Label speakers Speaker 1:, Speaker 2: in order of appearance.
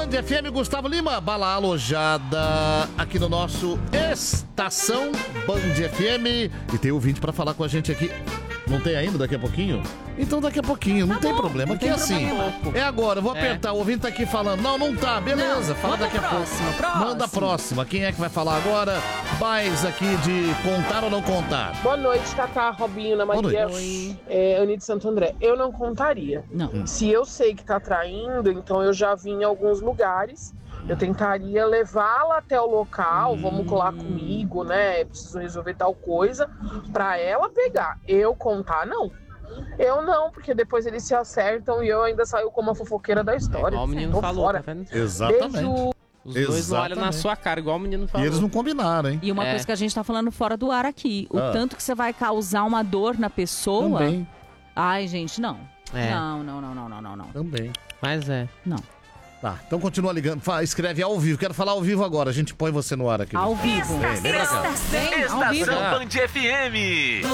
Speaker 1: Band FM, Gustavo Lima, bala alojada aqui no nosso Estação Band FM. E tem ouvinte pra falar com a gente aqui. Não tem ainda daqui a pouquinho? Então daqui a pouquinho, não tem problema. Aqui é assim. É agora, eu vou apertar, o ouvinte tá aqui falando. Não tá, beleza, fala daqui a pouco. Manda a próxima. Quem é que vai falar agora? Mais aqui de contar ou não contar?
Speaker 2: Boa noite, Tatá, Robinho, Ana Maria, Ani de Santo André. Eu não contaria.
Speaker 3: Não.
Speaker 2: Se eu sei que tá traindo, então eu já vi em alguns lugares. Eu tentaria levá-la até o local, vamos colar comigo, né? Preciso resolver tal coisa, pra ela pegar. Eu contar, não. Eu não, porque depois eles se acertam e eu ainda saio como a fofoqueira da história.
Speaker 4: Igual o menino falou, tá vendo?
Speaker 1: Exatamente.
Speaker 2: Beijo.
Speaker 4: Os dois não olham na sua cara, igual o menino falou.
Speaker 1: E eles não combinaram, hein?
Speaker 3: E uma coisa que a gente tá falando fora do ar aqui. O tanto que você vai causar uma dor na pessoa.
Speaker 1: Também.
Speaker 3: Ai, gente, não.
Speaker 4: É.
Speaker 3: Não.
Speaker 1: Também.
Speaker 4: Mas é.
Speaker 3: Não.
Speaker 1: Tá, então continua ligando. Escreve ao vivo. Quero falar ao vivo agora. A gente põe você no ar aqui.
Speaker 3: Ao vivo.
Speaker 1: Vem pra cá.
Speaker 3: Vem, ao vivo.
Speaker 5: Estação Band FM.